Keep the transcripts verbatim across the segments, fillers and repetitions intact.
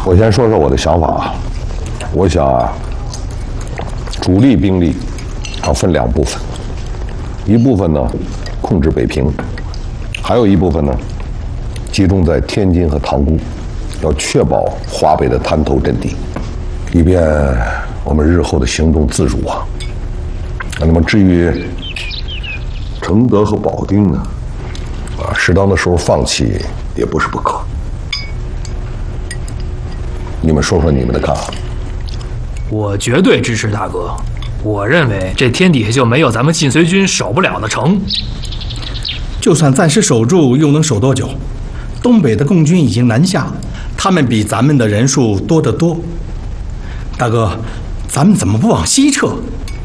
我先说说我的想法啊，我想啊，主力兵力要分两部分，一部分呢控制北平，还有一部分呢集中在天津和塘沽，要确保华北的滩头阵地，以便我们日后的行动自如啊。那么至于承德和保定呢，啊，适当的时候放弃也不是不可。你们说说你们的看法。 我绝对支持大哥。我认为这天底下就没有咱们晋绥军守不了的城。 就算暂时守住，又能守多久？东北的共军已经南下，他们比咱们的人数多得多。大哥，咱们怎么不往西撤？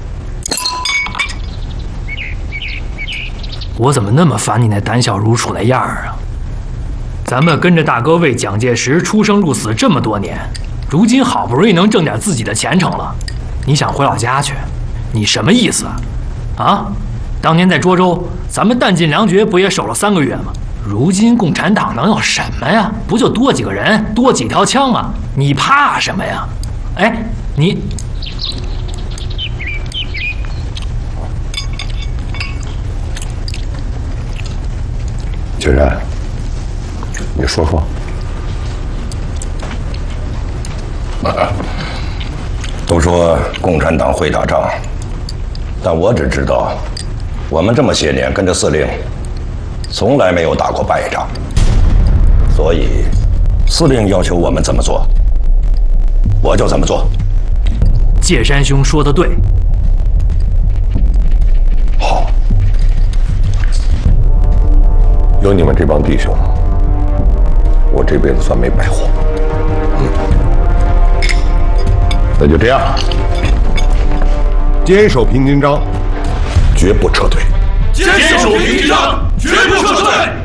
我怎么那么烦你那胆小如鼠那样儿啊？咱们跟着大哥为蒋介石出生入死这么多年，如今好不容易能挣点自己的前程了，你想回老家去？你什么意思啊？啊？当年在涿州，咱们弹尽粮绝不也守了三个月吗？如今共产党能有什么呀？不就多几个人，多几条枪吗？你怕什么呀？哎，你。 决然，你说说。 都说共产党会打仗，但我只知道，我们这么些年跟着司令，从来没有打过败仗。所以，司令要求我们怎么做，我就怎么做。 介山兄说的对。 好，有你们这帮弟兄，我这辈子算没白活。嗯，那就这样，坚守平津章，绝不撤退。 坚守平津章，绝不撤退。